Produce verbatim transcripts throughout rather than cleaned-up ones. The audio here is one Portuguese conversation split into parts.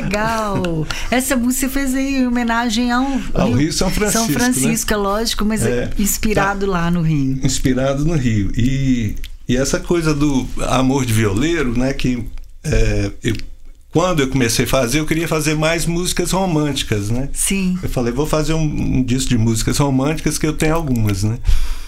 legal! Essa música você fez aí em homenagem ao, ao Rio, Rio São Francisco. São Francisco, né? É lógico, mas é, inspirado tá, lá no Rio. Inspirado no Rio. E, e essa coisa do amor de violeiro, né? Que é, eu, quando eu comecei a fazer, eu queria fazer mais músicas românticas, né? Sim. Eu falei, vou fazer um, um disco de músicas românticas, que eu tenho algumas, né?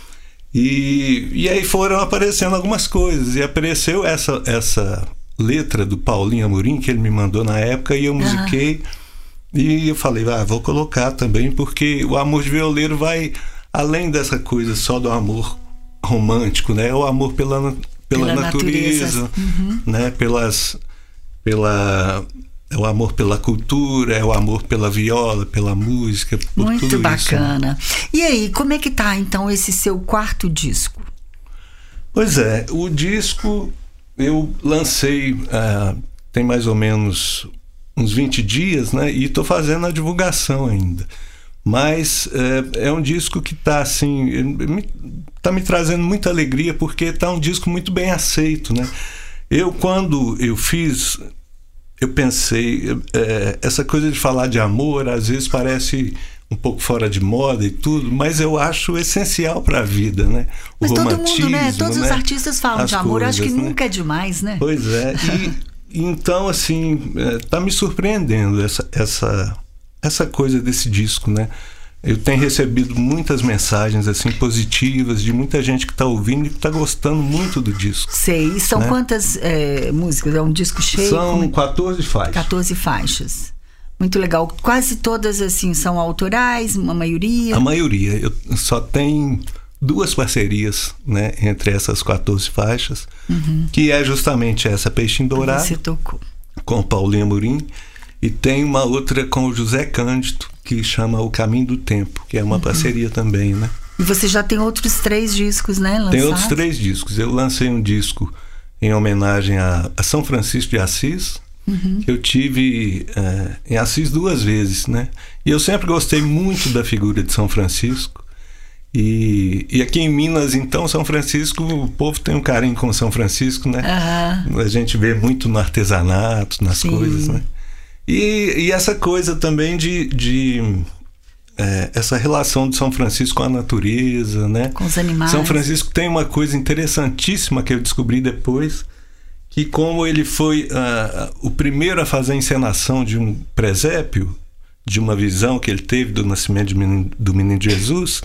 E, e aí foram aparecendo algumas coisas. E apareceu essa, essa letra do Paulinho Amorim, que ele me mandou na época, e eu musiquei. Uhum. E eu falei, ah, vou colocar também, porque o amor de violeiro vai além dessa coisa só do amor romântico, né? É o amor pela, pela, pela natureza, natureza. Uhum. Né? Pelas, pela... É o amor pela cultura, é o amor pela viola, pela música, por muito tudo bacana. Isso, né? E aí, como é que tá então esse seu quarto disco? Pois é, o disco eu lancei uh, tem mais ou menos uns vinte dias, né? E tô fazendo a divulgação ainda. Mas uh, é um disco que tá assim, me, tá me trazendo muita alegria, porque tá um disco muito bem aceito, né? Eu, quando eu fiz... Eu pensei, é, essa coisa de falar de amor às vezes parece um pouco fora de moda e tudo, mas eu acho essencial para a vida, né? O mas todo romantismo, mundo, né? Todos né? os artistas falam As de amor, coisas, acho que né? nunca é demais, né? Pois é, e, então assim, é, tá me surpreendendo essa, essa, essa coisa desse disco, né? Eu tenho recebido muitas mensagens assim positivas de muita gente que está ouvindo e que está gostando muito do disco. Sei. E são, né? Quantas é, músicas? É um disco cheio? São como... quatorze faixas. quatorze faixas. Muito legal. Quase todas assim são autorais, uma maioria? A maioria. Eu só tem duas parcerias, né, entre essas quatorze faixas, uhum. que é justamente essa Peixinho Dourado. Você tocou. Com o Paulinho Amorim. E tem uma outra com o José Cândido, que chama O Caminho do Tempo, que é uma uhum. parceria também, né? E você já tem outros três discos, né, lançados? Tem outros três discos. Eu lancei um disco em homenagem a, a São Francisco de Assis, uhum. que eu tive é, em Assis duas vezes, né? E eu sempre gostei muito da figura de São Francisco. E, e aqui em Minas, então, São Francisco, o povo tem um carinho com São Francisco, né? Uhum. A gente vê muito no artesanato, nas Sim. coisas, né? E, e essa coisa também de, de é, essa relação de São Francisco com a natureza, né? Com os animais. São Francisco tem uma coisa interessantíssima que eu descobri depois, que como ele foi uh, o primeiro a fazer a encenação de um presépio, de uma visão que ele teve do nascimento de menino, do menino Jesus,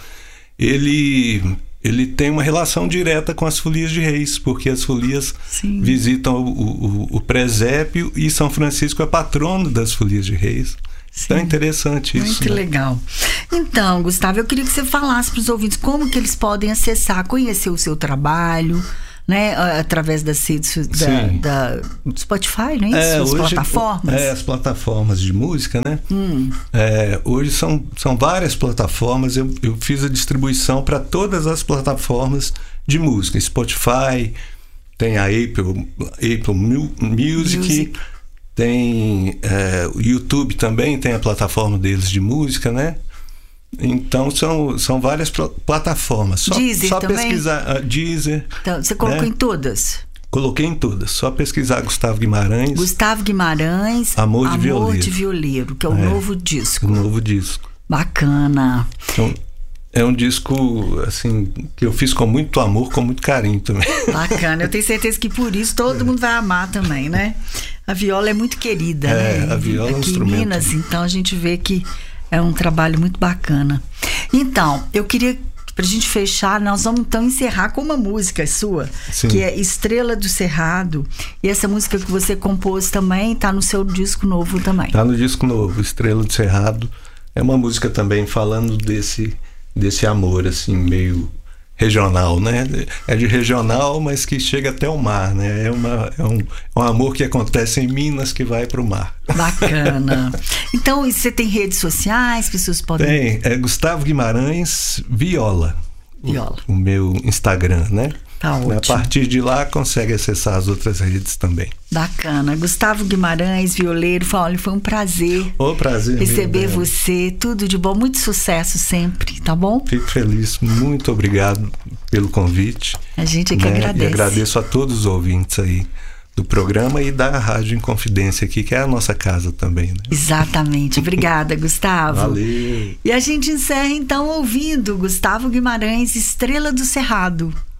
ele... ele tem uma relação direta com as folias de reis, porque as folias Sim. visitam o, o, o presépio e São Francisco é patrono das folias de reis. Sim. Então é interessante isso. Muito né? legal. Então, Gustavo, eu queria que você falasse para os ouvintes como que eles podem acessar, conhecer o seu trabalho, né, através das redes da, da Spotify, não é isso? É, as hoje, plataformas? É, as plataformas de música, né? Hum. É, hoje são, são várias plataformas. Eu, eu fiz a distribuição para todas as plataformas de música. Spotify, tem a Apple, Apple Music, Music. Tem é, o YouTube também, tem a plataforma deles de música, né? Então são, são várias pl- plataformas. Só, Deezer só também? pesquisar uh, Deezer. Então, você colocou né? em todas? Coloquei em todas. Só pesquisar Gustavo Guimarães. Gustavo Guimarães, Amor de Amor Violeiro. de Violeiro, que é o é, novo disco. O novo disco. Bacana. Então, é um disco assim que eu fiz com muito amor, com muito carinho também. Bacana. Eu tenho certeza que por isso todo é. mundo vai amar também, né? A viola é muito querida, é, né? A viola é um Aqui instrumento. em Minas, então a gente vê que é um trabalho muito bacana. Então, eu queria, pra gente fechar, nós vamos então encerrar com uma música sua, Sim. que é Estrela do Cerrado. E essa música que você compôs também tá no seu disco novo também. Tá no disco novo, Estrela do Cerrado. É uma música também falando desse, desse amor, assim, meio regional, né? É de regional, mas que chega até o mar, né? É, uma, é, um, é um amor que acontece em Minas que vai para o mar. Bacana. Então, você tem redes sociais? Pessoas podem... Tem, é Gustavo Guimarães Viola. Viola. O, o meu Instagram, né? Tá ótimo. A partir de lá consegue acessar as outras redes também. Bacana. Gustavo Guimarães, violeiro, olha, foi um prazer. O prazer receber meu, você, tudo de bom, muito sucesso sempre, tá bom? Fico feliz, muito obrigado pelo convite. A gente é que né? agradece. E agradeço a todos os ouvintes aí do programa e da Rádio Inconfidência aqui, que é a nossa casa também, né? Exatamente. Obrigada, Gustavo. Valeu. E a gente encerra então ouvindo Gustavo Guimarães, Estrela do Cerrado.